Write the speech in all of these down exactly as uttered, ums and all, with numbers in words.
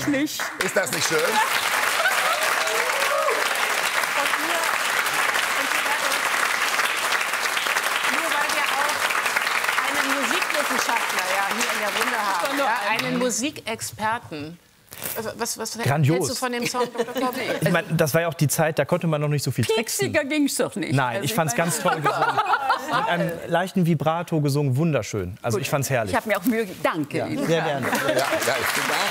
ich nicht. Ist das nicht schön? Musikwissenschaftler ja, hier in der Runde haben, ja, einen Musikexperten. Was, was Grandios. hältst du von dem Song, Doktor Klaus? Ich meine, das war ja auch die Zeit, da konnte man noch nicht so viel texten. Pieksiger ging's doch nicht. Nein, Also ich fand's ganz toll gesungen. Mit einem leichten Vibrato gesungen, wunderschön. Also ich fand's herrlich. Ich habe mir auch Mühe gegeben. Danke Ja, Ihnen. sehr gerne. Ja, ja, ich bin da.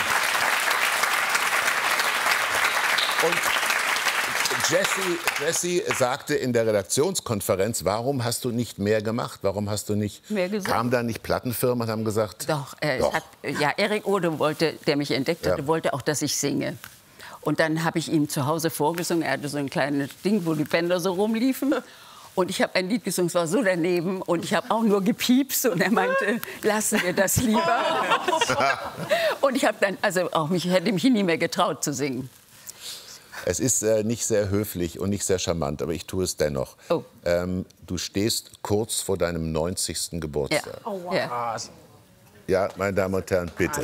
Und Jessie, Jessie sagte in der Redaktionskonferenz, warum hast du nicht mehr gemacht? Warum hast du nicht... Mehr gesungen? Kamen da nicht Plattenfirmen und haben gesagt... Doch, äh, Doch. Hat, ja, Erik Ode wollte, der mich entdeckt hatte, Ja. wollte auch, dass ich singe. Und dann habe ich ihm zu Hause vorgesungen. Er hatte so ein kleines Ding, wo die Bänder so rumliefen. Und ich habe ein Lied gesungen, es war so daneben. Und ich habe auch nur gepiepst. Und er meinte, lassen wir das lieber. Und ich habe dann, also auch mich, hätte mich nie mehr getraut zu singen. Es ist äh, nicht sehr höflich und nicht sehr charmant, aber ich tue es dennoch. Oh. Ähm, du stehst kurz vor deinem neunzigsten Ja. Geburtstag. Oh, wow. Ja. Ja, meine Damen und Herren, bitte. Äh,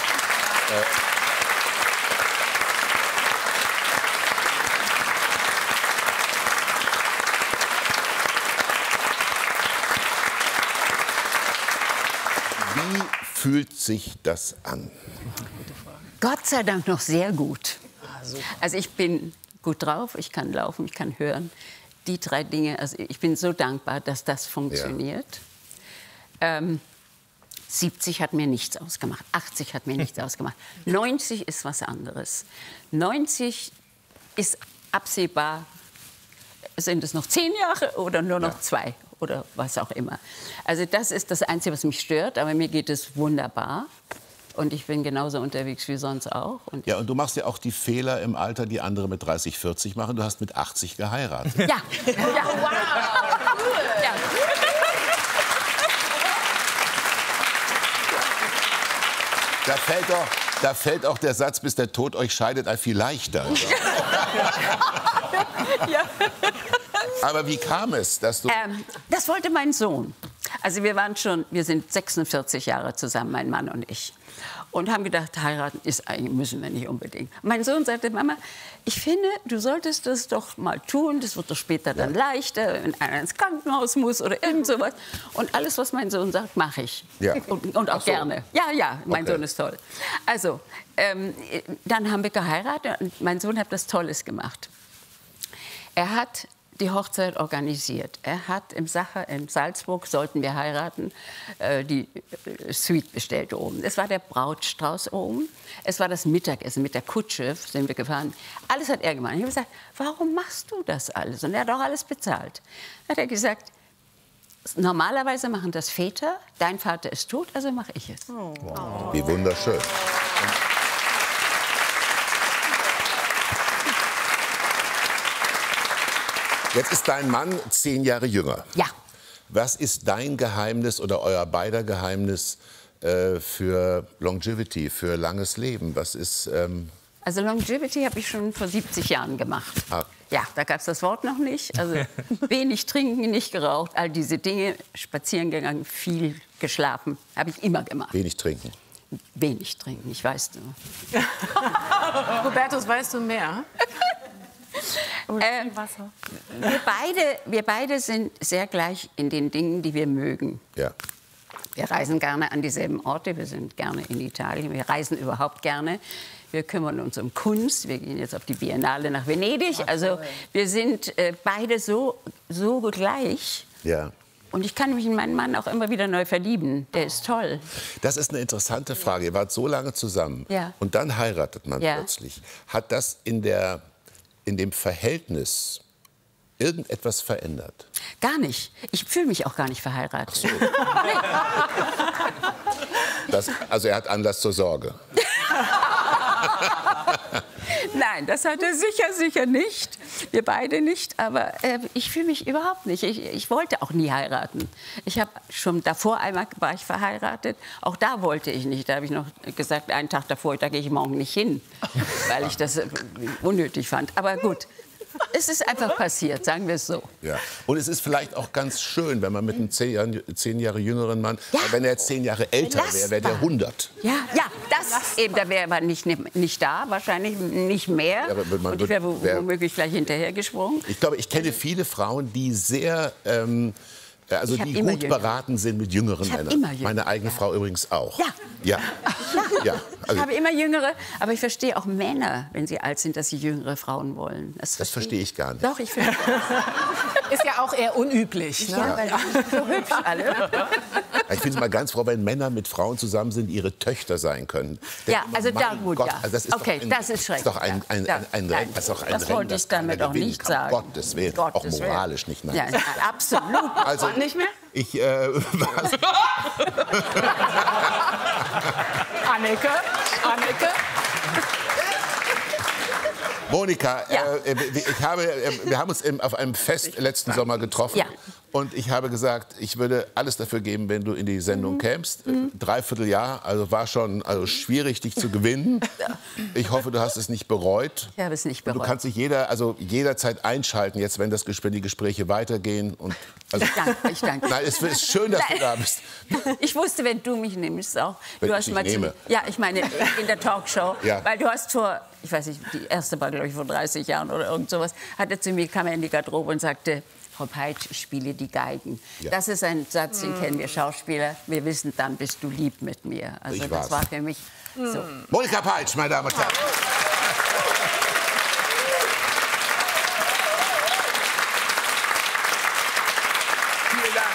Wie fühlt sich das an? Gott sei Dank noch sehr gut. Also ich bin gut drauf, ich kann laufen, ich kann hören. Die drei Dinge, also ich bin so dankbar, dass das funktioniert. Ja. Ähm, siebzig hat mir nichts ausgemacht, achtzig hat mir nichts ausgemacht. neunzig ist was anderes. neunzig ist absehbar, sind es noch zehn Jahre oder nur noch ja. zwei oder was auch immer. Also das ist das Einzige, was mich stört, aber mir geht es wunderbar. Und ich bin genauso unterwegs wie sonst auch. Und ja, und du machst ja auch die Fehler im Alter, die andere mit dreißig, vierzig machen. Du hast mit achtzig geheiratet. Ja. Ja. Wow. Ja. Da fällt, doch, da fällt auch der Satz, bis der Tod euch scheidet, ein viel leichter. Ja. Aber wie kam es, dass du... Ähm, das wollte mein Sohn. Also wir waren schon, wir sind sechsundvierzig Jahre zusammen, mein Mann und ich. Und haben gedacht, heiraten ist eigentlich, müssen wir nicht unbedingt. Mein Sohn sagte, Mama, ich finde, du solltest das doch mal tun. Das wird doch später dann leichter, wenn einer ins Krankenhaus muss oder irgend sowas. Und alles, was mein Sohn sagt, mache ich. Ja. Und, und auch so. gerne. Ja, ja, mein Okay. Sohn ist toll. Also, ähm, dann haben wir geheiratet und mein Sohn hat was Tolles gemacht. Er hat die Hochzeit organisiert. Er hat im Sacher in Salzburg, sollten wir heiraten, äh, die äh, Suite bestellt oben. Es war der Brautstrauß oben. Es war das Mittagessen mit der Kutsche, sind wir gefahren. Alles hat er gemacht. Ich habe gesagt, warum machst du das alles? Und er hat auch alles bezahlt. Dann hat er gesagt, normalerweise machen das Väter. Dein Vater ist tot, also mache ich es. Oh. Wow. Wie wunderschön. Jetzt ist dein Mann zehn Jahre jünger. Ja. Was ist dein Geheimnis oder euer beider Geheimnis äh, für Longevity, für langes Leben? Was ist... Ähm Also Longevity habe ich schon vor siebzig Jahren gemacht. Ah. Ja, da gab es das Wort noch nicht. Also wenig trinken, nicht geraucht, all diese Dinge. Spazieren gegangen, viel geschlafen. Habe ich immer gemacht. Wenig trinken. Wenig trinken, ich weiß nur. Hubertus, weißt du mehr? Ähm, Wasser. wir, beide, wir beide sind sehr gleich in den Dingen, die wir mögen. Ja. Wir reisen gerne an dieselben Orte, wir sind gerne in Italien, wir reisen überhaupt gerne. Wir kümmern uns um Kunst, wir gehen jetzt auf die Biennale nach Venedig. Also wir sind äh, beide so, so gleich. Ja. Und ich kann mich in meinen Mann auch immer wieder neu verlieben. Der ist toll. Das ist eine interessante Frage. Ihr wart so lange zusammen Ja. und dann heiratet man Ja. plötzlich. Hat das in, der, in dem Verhältnis irgendetwas verändert? Gar nicht. Ich fühle mich auch gar nicht verheiratet. So. Das, also er hat Anlass zur Sorge. Nein, das hat er sicher, sicher nicht. Wir beide nicht. Aber äh, ich fühle mich überhaupt nicht. Ich, ich wollte auch nie heiraten. Ich habe schon davor einmal war ich verheiratet. Auch da wollte ich nicht. Da habe ich noch gesagt, einen Tag davor, da gehe ich morgen nicht hin, weil ich das äh, unnötig fand. Aber gut. es ist einfach passiert, sagen wir es so. Ja. Und es ist vielleicht auch ganz schön, wenn man mit einem zehn Jahre, zehn Jahre jüngeren Mann, Ja. wenn er jetzt zehn Jahre älter wäre, wäre der hundert. Ja, ja, das eben, da wäre er nicht, nicht da, wahrscheinlich nicht mehr. Ja, aber man und ich wäre wär- womöglich gleich hinterhergesprungen. Ich glaube, ich kenne viele Frauen, die sehr, ähm, also Ich hab die immer gut Jüngere. beraten sind mit jüngeren Ich hab Männern. immer Jüngere. Meine eigene Frau übrigens auch. Ja. Ja. Ja. Ich Also, habe immer Jüngere, aber ich verstehe auch Männer, wenn sie alt sind, dass sie jüngere Frauen wollen. das verstehe ich gar nicht. Doch, ich finde Ist ja auch eher unüblich. Ne? ja, weil die sind so hübsch alle. Ich finde es mal ganz froh, wenn Männer mit Frauen zusammen sind, die ihre Töchter sein können. Ja, Denk, also da mein gut, Gott, ja. also das ist Okay, doch ein, das ist schrecklich, Ist doch ein, ein, ja. ein, ein, Ja, Rennen, das, ist doch ein das Rennen, wollte ich das keiner damit auch gewinnen nicht kann. sagen. Gottes Willen, auch Gottes Willen. moralisch nicht. Nein. Ja, absolut. Also, nicht mehr? ich, äh, was, Anneke, Anneke. Monika, Ja. äh, ich habe, äh, wir haben uns im, auf einem Fest letzten Sommer getroffen. Ja. Und ich habe gesagt, ich würde alles dafür geben, wenn du in die Sendung kämst. Mhm. Dreiviertel Jahr, also war schon also schwierig, dich zu gewinnen. Ich hoffe, du hast es nicht bereut. Ich habe es nicht Und du bereut. kannst dich jeder, also jederzeit einschalten, jetzt, wenn das Gespräch, die Gespräche weitergehen. Und, also, Ich danke, ich danke. nein, es ist schön, dass du da bist. Ich wusste, wenn du mich nimmst auch. Wenn du ich hast dich mal zu- nehme. Ja, ich meine in der Talkshow. Ja. Weil du hast vor, ich weiß nicht, die erste war glaube ich vor dreißig Jahren oder irgend sowas, hat er zu mir, kam er in die Garderobe und sagte, Frau Peitsch, ich spiele die Geigen. Ja. Das ist ein Satz, den kennen wir Schauspieler. Wir wissen, dann bist du lieb mit mir. Also Ich das war's. war für mich so. Monika Peitsch, meine Damen und Herren. Vielen Dank.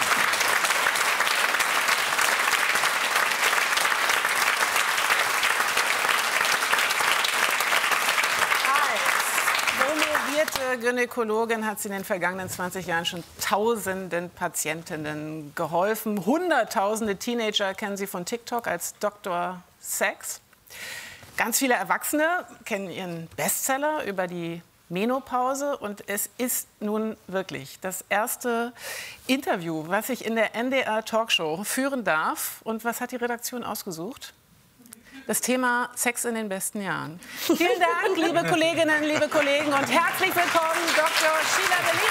Als promovierte Gynäkologin hat sie in den vergangenen zwanzig Jahren schon tausenden Patientinnen geholfen. Hunderttausende Teenager kennen sie von TikTok als Doktor Sex. Ganz viele Erwachsene kennen ihren Bestseller über die Menopause. Und es ist nun wirklich das erste Interview, was ich in der N D R Talkshow führen darf. Und was hat die Redaktion ausgesucht? Das Thema Sex in den besten Jahren. Vielen Dank, liebe Kolleginnen, liebe Kollegen, und herzlich willkommen, Doktor Sheila Delis.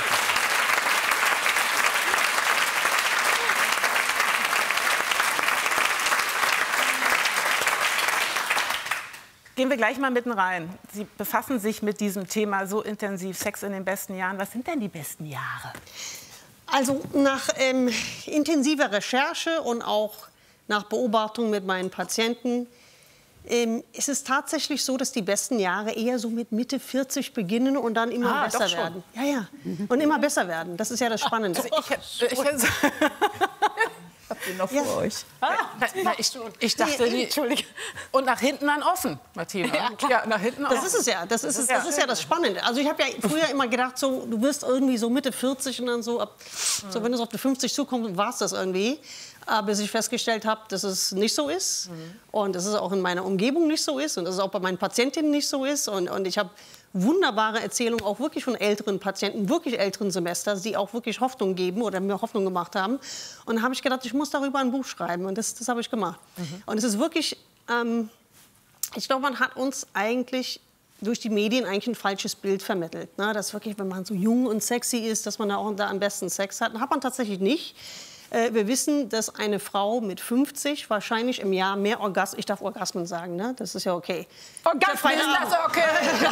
Gehen wir gleich mal mitten rein. Sie befassen sich mit diesem Thema so intensiv, Sex in den besten Jahren. Was sind denn die besten Jahre? Also nach ähm, intensiver Recherche und auch nach Beobachtung mit meinen Patienten ähm, ist es tatsächlich so, dass die besten Jahre eher so mit Mitte vierzig beginnen und dann immer Ah, besser doch schon. werden. Ja, ja. Und immer besser werden. Das ist ja das Spannende. Ich, ich, Habt ihr noch Ja. vor euch? Ah, na, ich, ich dachte, die, und nach hinten dann offen, Martina. Ja, nach hinten Das offen. ist es ja. Das ist, es, das ist ja das Spannende. Also ich habe ja früher immer gedacht, so, du wirst irgendwie so Mitte vierzig und dann so, ab, so wenn es auf die fünfzig zukommt, war es das irgendwie. Äh, bis ich festgestellt habe, dass es nicht so ist. Und dass es auch in meiner Umgebung nicht so ist. Und dass es auch bei meinen Patientinnen nicht so ist. Und, und ich habe wunderbare Erzählungen auch wirklich von älteren Patienten, wirklich älteren Semesters, die auch wirklich Hoffnung geben oder mir Hoffnung gemacht haben. Und da habe ich gedacht, ich muss darüber ein Buch schreiben. Und das, das habe ich gemacht. Und es ist wirklich... Ähm, ich glaube, man hat uns eigentlich durch die Medien eigentlich ein falsches Bild vermittelt. Ne? Dass wirklich, wenn man so jung und sexy ist, dass man da auch da am besten Sex hat. Hat man tatsächlich nicht. Äh, wir wissen, dass eine Frau mit fünfzig wahrscheinlich im Jahr mehr Orgasmen, ich darf Orgasmen sagen, ne? Das ist ja okay. Orgasmen, ist das okay?